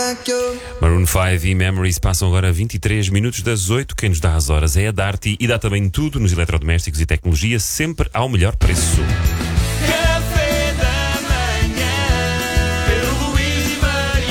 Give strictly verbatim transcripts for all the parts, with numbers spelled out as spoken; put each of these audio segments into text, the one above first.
Maroon cinco e Memories passam agora vinte e três minutos das oito. Quem nos dá as horas é a Darty e dá também tudo nos eletrodomésticos e tecnologia, sempre ao melhor preço. Café da manhã, pelo Luís e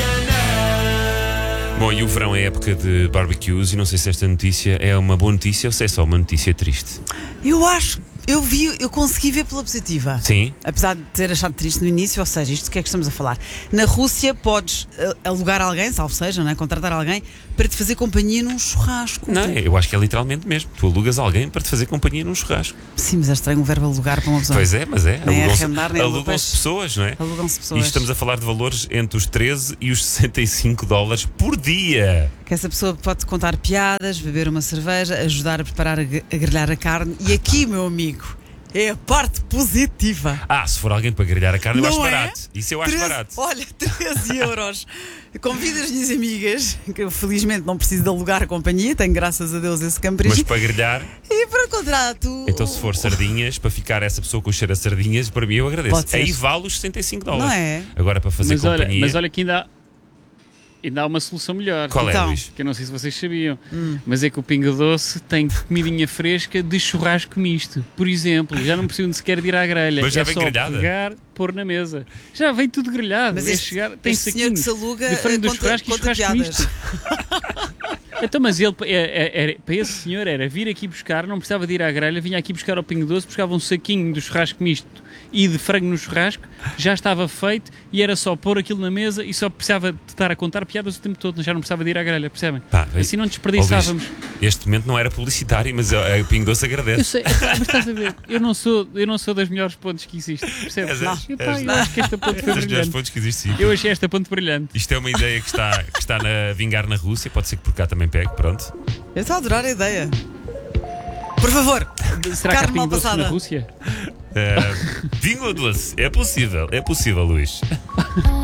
Mariana. Bom, e o verão é época de barbecues e não sei se esta notícia é uma boa notícia ou se é só uma notícia triste. Eu acho, eu vi, eu consegui ver pela positiva. Sim. Apesar de ter achado triste no início, ou seja, isto do que é que estamos a falar? Na Rússia podes uh, alugar alguém, salvo seja, não é? Contratar alguém para te fazer companhia num churrasco. Não, eu acho que é literalmente mesmo. Tu alugas alguém para te fazer companhia num churrasco. Sim, mas é estranho o verbo alugar para uma pessoa. Pois é, mas é. Nem é Alugam-se arrendar, nem alugam-se pessoas, não é? Alugam-se E pessoas. estamos a falar de valores entre os treze e os sessenta e cinco dólares por dia. Que essa pessoa pode contar piadas, beber uma cerveja, ajudar a preparar, a, a grelhar a carne. E aqui, meu amigo, é a parte positiva. Ah, se for alguém para grelhar a carne, eu Não acho é? barato. Isso eu acho treze barato. Olha, treze euros. Convido as minhas amigas, que eu felizmente não preciso de alugar a companhia, tenho graças a Deus esse Mas camperismo. para grelhar, E para contrato. então se for sardinhas, para ficar essa pessoa com o cheiro a sardinhas, para mim eu agradeço. Pode ser. Aí vale os sessenta e cinco dólares. Não é? Agora para fazer Mas olha, companhia. mas olha que ainda há, ainda há uma solução melhor. Qual é, Então. Luís? Que eu não sei se vocês sabiam, Hum. mas é que o Pingo Doce tem comidinha fresca de churrasco misto. Por exemplo, já não precisam sequer de ir à grelha. Mas já é vem só grelhada? pegar, pôr na mesa. Já vem tudo grelhado. Mas é este- chegar, tem este senhor que saquinhos se aluga de frango do conta- churrasco e conta churrasco piadas. misto. Então, mas ele, é- é- era- para esse senhor era vir aqui buscar, não precisava de ir à grelha, vinha aqui buscar ao Pingo Doce, buscava um saquinho de churrasco misto e de frango no churrasco, já estava feito e era só pôr aquilo na mesa e só precisava de estar a contar piadas o tempo todo, já não precisava de ir à grelha, percebem? Pá, Assim não Ó, desperdiçávamos. Luís, este momento não era publicitário, mas a a Pingo Doce Eu agradece. sei, mas estás a ver, eu não sou, eu não sou das melhores pontes que existe, percebes? És, és, Epá, és. eu acho que esta ponte É foi dos melhores brilhante. pontos que existe, sim. Eu achei esta ponte brilhante. Isto é uma ideia que está, que está na, a vingar na Rússia, pode ser que por cá também pegue, pronto. Eu estou a adorar a ideia. Por favor, Será que há carne mal Pingo Doce na passada. Rússia? Uh, Pingo Doce, é possível, é possível, Luís.